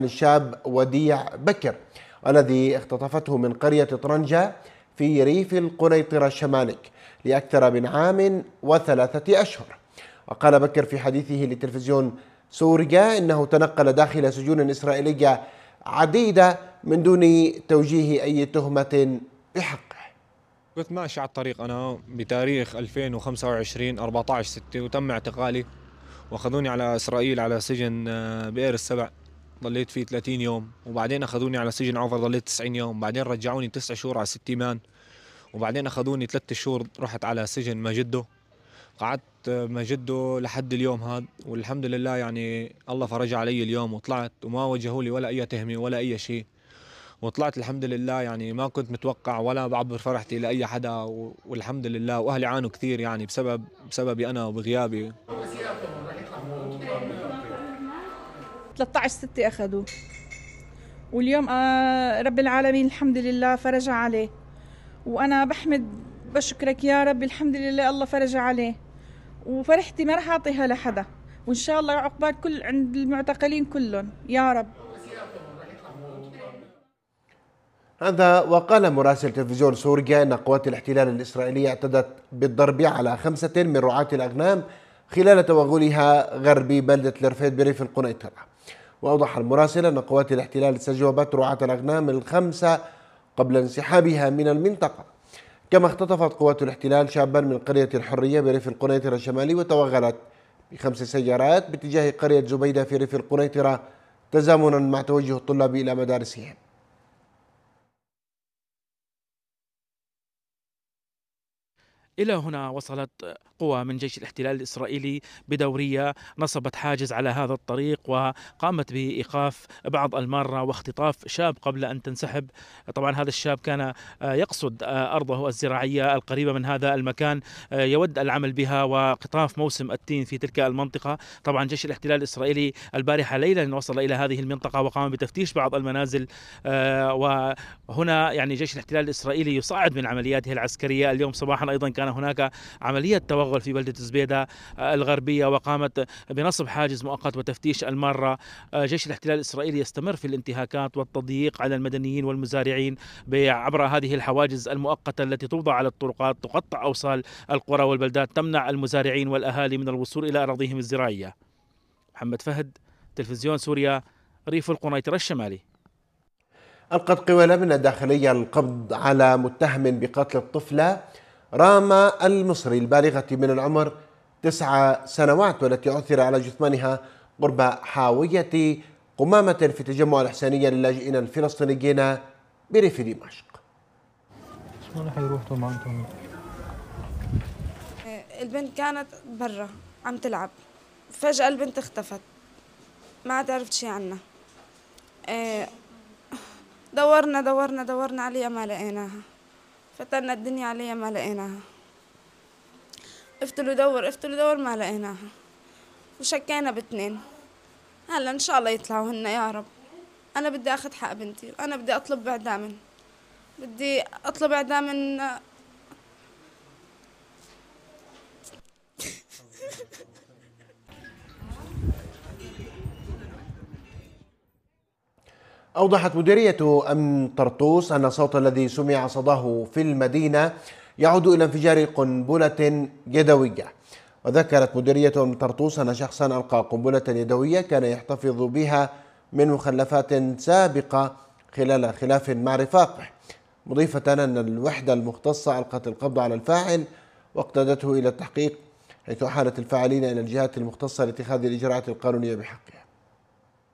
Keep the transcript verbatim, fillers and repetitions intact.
الشاب وديع بكر الذي اختطفته من قرية طرنجة في ريف القنيطرة الشمالي لأكثر من عام وثلاثة أشهر. وقال بكر في حديثه لتلفزيون سوريا إنه تنقل داخل سجون إسرائيلية عديدة من دون توجيه أي تهمة بحقه. كنت ماشي على الطريق أنا بتاريخ ألفين وخمسة وعشرين أربعة عشر ستة وتم اعتقالي واخذوني على إسرائيل على سجن بئر السبع، ضليت فيه ثلاثين يوم، وبعدين أخذوني على سجن عوفر ضليت تسعين يوم، بعدين رجعوني تسع شهور على ست ايمان، وبعدين أخذوني ثلاث شهور رحت على سجن مجدو، قعدت مجدو لحد اليوم هذا، والحمد لله يعني الله فرج علي اليوم وطلعت وما وجهوا لي ولا أي تهمة ولا أي شيء، وطلعت الحمد لله. يعني ما كنت متوقع ولا بعبر فرحتي لأي حدا، والحمد لله. وأهلي عانوا كثير يعني بسبب بسببي أنا وبغيابي. ثلاثة عشر ستة أخذوه، واليوم رب العالمين الحمد لله فرج عليه، وأنا بحمد بشكرك يا رب، الحمد لله الله فرج عليه، وفرحتي ما راح أعطيها لحدا، وإن شاء الله عقبات كل عند المعتقلين كلهم يا رب. هذا وقال مراسل تلفزيون سوريا أن قوات الاحتلال الإسرائيلية اعتدت بالضرب على خمسة من رعاة الأغنام خلال توغلها غربي بلدة الرفيد بريف القنيطرة. وأوضح المراسل أن قوات الاحتلال استجوبت رعاة الأغنام الخمسة قبل انسحابها من المنطقة. كما اختطفت قوات الاحتلال شابا من قرية الحرية بريف القنيطرة الشمالي وتوغلت بخمس سيارات باتجاه قرية زبيدة في ريف القنيطرة تزامنا مع توجه الطلاب إلى مدارسهم. إلى هنا وصلت قوى من جيش الاحتلال الإسرائيلي بدورية، نصبت حاجز على هذا الطريق وقامت بإيقاف بعض المارة واختطاف شاب قبل أن تنسحب. طبعا هذا الشاب كان يقصد أرضه الزراعية القريبة من هذا المكان، يود العمل بها وقطاف موسم التين في تلك المنطقة. طبعا جيش الاحتلال الإسرائيلي البارحة ليلا وصل إلى هذه المنطقة وقام بتفتيش بعض المنازل، وهنا يعني جيش الاحتلال الإسرائيلي يصعد من عملياته العسكرية. اليوم صباحا أيضا كان هناك عملية توغل في بلدة زبيدة الغربية وقامت بنصب حاجز مؤقت وتفتيش المارة. جيش الاحتلال الإسرائيلي يستمر في الانتهاكات والتضييق على المدنيين والمزارعين عبر هذه الحواجز المؤقتة التي توضع على الطرقات، تقطع أوصال القرى والبلدات، تمنع المزارعين والأهالي من الوصول إلى أراضيهم الزراعية. محمد فهد، تلفزيون سوريا، ريف القنيطرة الشمالي. ألقت قوى الأمن الداخلية القبض على متهم بقتل الطفلة راما المصري البالغة من العمر تسع سنوات والتي عثر على جثمانها قرب حاوية قمامة في تجمع الحسينية للاجئين الفلسطينيين بريف دمشق. البنت كانت برا عم تلعب، فجأة البنت اختفت، ما عاد عرفت شي عنها. دورنا دورنا دورنا عليها ما لقيناها، فتنا الدنيا عليها ما لقيناها، افتلوا دور افتلوا دور ما لقيناها، وشكينا باثنين. هلا ان شاء الله يطلعوا هن يا رب. انا بدي اخذ حق بنتي، وانا بدي اطلب باعدام، بدي اطلب اعدام من أوضحت مديرية أمن طرطوس أن الصوت الذي سمع صداه في المدينة يعود إلى انفجار قنبلة يدوية. وذكرت مديرية أمن طرطوس أن شخصا ألقى قنبلة يدوية كان يحتفظ بها من مخلفات سابقة خلال خلاف مع رفاقه، مضيفة أن الوحدة المختصة ألقت القبض على الفاعل واقتادته إلى التحقيق، حيث أحالت الفاعلين إلى الجهات المختصة لاتخاذ الإجراءات القانونية بحقه.